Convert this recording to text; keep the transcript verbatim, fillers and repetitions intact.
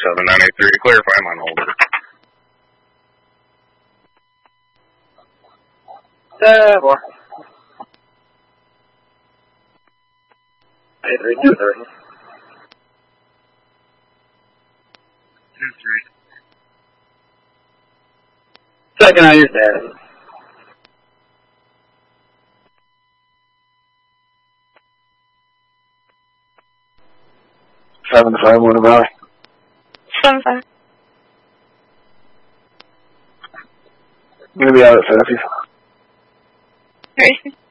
seven nine eight three to clarify, I'm on hold. Uh, four. Eight three two three. Two three. Second on your status. Seven five one about. Seven five. I'm gonna be out at Sassy. Right.